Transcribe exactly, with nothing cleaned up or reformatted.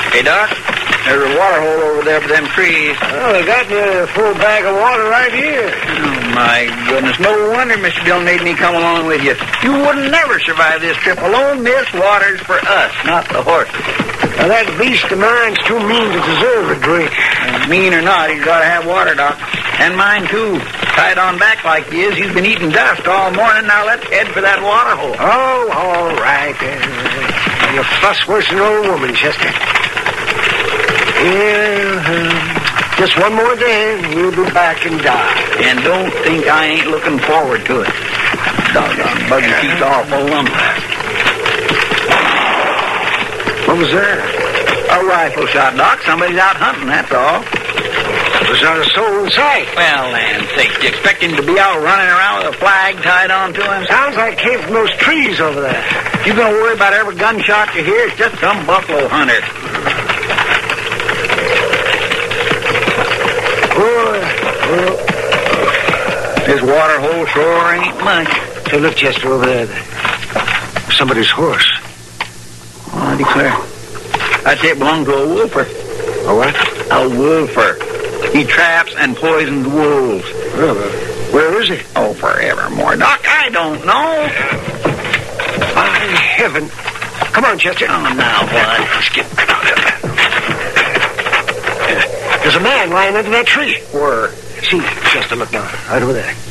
Hey, Doc, there's a water hole over there for them trees. Oh, I got me a full bag of water right here. Oh, my goodness. No wonder Mister Bill made me come along with you. You wouldn't never survive this trip alone. This water's for us, not the horses. Now, that beast of mine's too mean to deserve a drink. And mean or not, he's got to have water, Doc. And mine, too. Tied on back like he is, he's been eating dust all morning. Now let's head for that water hole. Oh, all right. Uh, you fuss worse than an old woman, Chester. Yeah, uh, just one more day, and we'll be back and die. And don't think I ain't looking forward to it. Doggone buggy teeth awful lumber. What was that? A rifle shot, Doc. Somebody's out hunting, that's all. There's not a soul in sight. Well, land's sake, do you expect him to be out running around with a flag tied onto him? Sounds like it came from those trees over there. You gonna worry about every gunshot you hear? It's just some buffalo hunter. Oh, oh. This water hole sure ain't much. Hey, look, Chester, over there. Somebody's horse. Oh, I declare. I'd say it belonged to a wolfer. A what? A wolfer. He traps and poisons wolves. Well, uh, where is he? Oh, forevermore. Doc, I don't know. By heaven. Come on, Chester. Oh, now what? Let's get out of there. There's a man lying under that tree. Where? See, Chester, look down. Right over there.